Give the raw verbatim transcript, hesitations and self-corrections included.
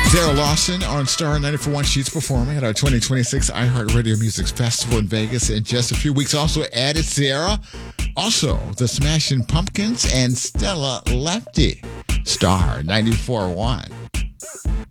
Sarah Lawson on Star ninety-four point one. She's performing at our twenty twenty-six iHeartRadio Music Festival in Vegas in just a few weeks. Also added Sierra. Also, the Smashing Pumpkins and Stella Lefty. Star ninety-four point one.